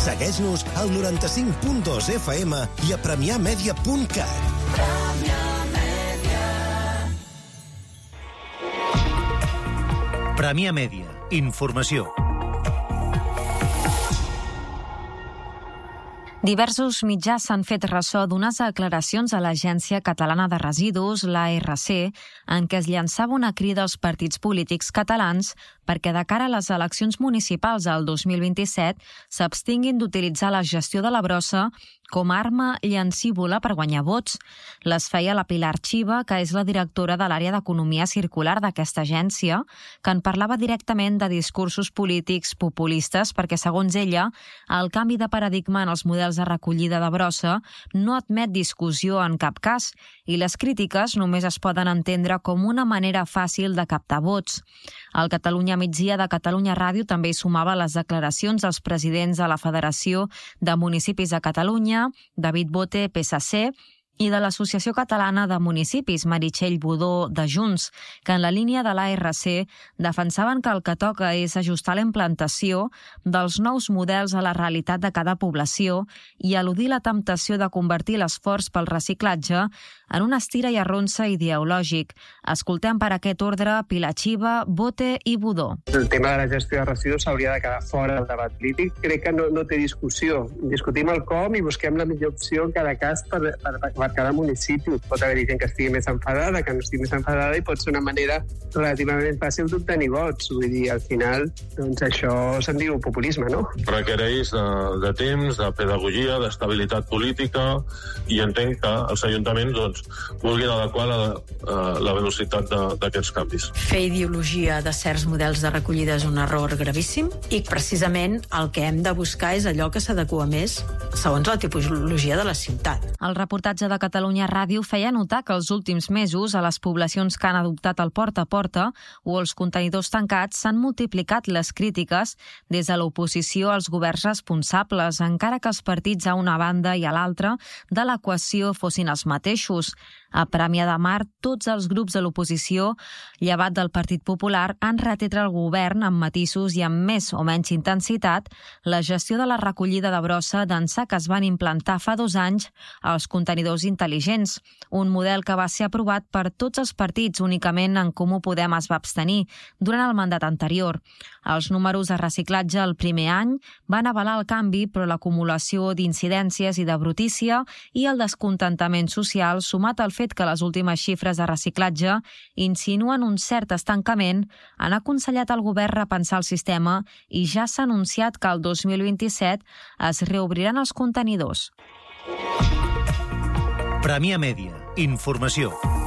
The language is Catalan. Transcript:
Segueix-nos al 95.2 FM i a premiamedia.cat. Premià Mèdia. Informació. Diversos mitjans s'han fet ressò d'unes declaracions a l'Agència Catalana de Residus, l'ARC, en què es llançava una crida als partits polítics catalans perquè de cara a les eleccions municipals del 2027 s'abstinguin d'utilitzar la gestió de la brossa com a arma llancívola per guanyar vots. Les feia la Pilar Xiva, que és la directora de l'àrea d'Economia Circular d'aquesta agència, que en parlava directament de discursos polítics populistes perquè, segons ella, el canvi de paradigma en els models de recollida de brossa no admet discussió en cap cas i les crítiques només es poden entendre com una manera fàcil de captar vots. El Catalunya Migdia de Catalunya Ràdio també hi sumava les declaracions dels presidents de la Federació de Municipis de Catalunya, David Bote, PSC, i de l'Associació Catalana de Municipis, Meritxell Budó, de Junts, que en la línia de l'ARC defensaven que el que toca és ajustar la implantació dels nous models a la realitat de cada població i eludir la temptació de convertir l'esforç pel reciclatge en una estira i arronsa ideològic. Escoltem per aquest ordre Pilar Xiva, Bote i Budó. El tema de la gestió de residus s'hauria de quedar fora del debat polític. Crec que no té discussió. Discutim el com i busquem la millor opció en cada cas per cada municipi. Pot haver-hi gent que estigui més enfadada, que no estigui més enfadada, i pot ser una manera relativament fàcil d'obtenir vots. Vull dir, al final, doncs això se'n diu populisme, no? Requereix de temps, de pedagogia, d'estabilitat política, i entenc que els ajuntaments vulguin adequar la velocitat d'aquests canvis. Fer ideologia de certs models de recollida és un error gravíssim i precisament el que hem de buscar és allò que s'adequa més segons la tipologia de la ciutat. El reportatge de Catalunya Ràdio feia notar que els últims mesos a les poblacions que han adoptat el porta a porta o els contenidors tancats s'han multiplicat les crítiques des de l'oposició als governs responsables, encara que els partits a una banda i a l'altra de l'equació fossin els mateixos. A Premià de Mar, tots els grups de l'oposició, llevat del Partit Popular, han retret al govern amb matisos i amb més o menys intensitat la gestió de la recollida de brossa d'ençà que es van implantar fa 2 anys els contenidors intel·ligents, un model que va ser aprovat per tots els partits, únicament en Comú Podem es va abstenir durant el mandat anterior. Els números de reciclatge el primer any van avalar el canvi, però l'acumulació d'incidències i de brutícia i el descontentament social, sumat al fet que les últimes xifres de reciclatge insinuen un cert estancament, han aconsellat al govern repensar el sistema i ja s'ha anunciat que el 2027 es reobriran els contenidors. Premià Mèdia. Informació.